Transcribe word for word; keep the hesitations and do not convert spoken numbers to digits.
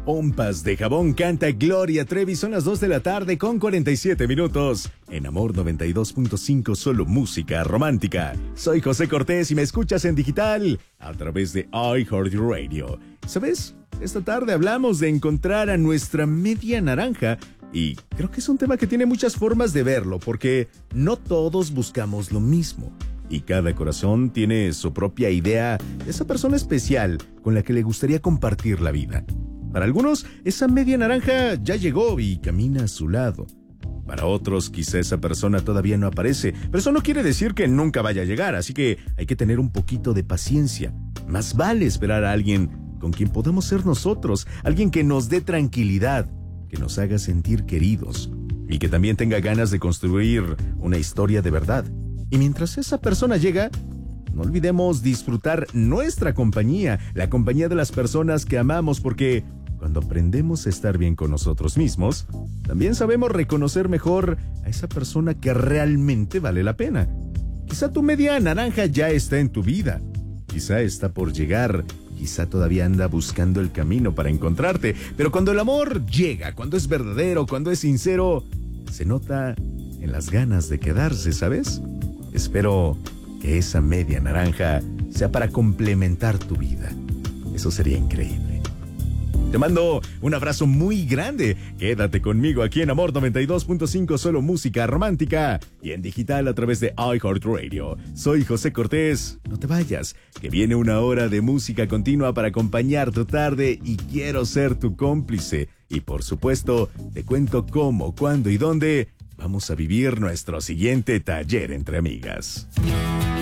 Pompas de Jabón canta Gloria Trevi. Son las dos de la tarde con cuarenta y siete minutos. En Amor noventa y dos punto cinco, solo música romántica. Soy José Cortés y me escuchas en digital a través de iHeartRadio. ¿Sabes? Esta tarde hablamos de encontrar a nuestra media naranja. Y creo que es un tema que tiene muchas formas de verlo, porque no todos buscamos lo mismo. Y cada corazón tiene su propia idea de esa persona especial con la que le gustaría compartir la vida. Para algunos, esa media naranja ya llegó y camina a su lado. Para otros, quizá esa persona todavía no aparece, pero eso no quiere decir que nunca vaya a llegar, así que hay que tener un poquito de paciencia. Más vale esperar a alguien con quien podamos ser nosotros, alguien que nos dé tranquilidad, que nos haga sentir queridos y que también tenga ganas de construir una historia de verdad. Y mientras esa persona llega, no olvidemos disfrutar nuestra compañía, la compañía de las personas que amamos, porque cuando aprendemos a estar bien con nosotros mismos, también sabemos reconocer mejor a esa persona que realmente vale la pena. Quizá tu media naranja ya está en tu vida, quizá está por llegar, quizá todavía anda buscando el camino para encontrarte, pero cuando el amor llega, cuando es verdadero, cuando es sincero, se nota en las ganas de quedarse, ¿sabes? Espero que esa media naranja sea para complementar tu vida. Eso sería increíble. Te mando un abrazo muy grande. Quédate conmigo aquí en Amor noventa y dos punto cinco, solo música romántica, y en digital a través de iHeartRadio. Soy José Cortés. No te vayas, que viene una hora de música continua para acompañar tu tarde y quiero ser tu cómplice. Y por supuesto, te cuento cómo, cuándo y dónde vamos a vivir nuestro siguiente taller entre amigas.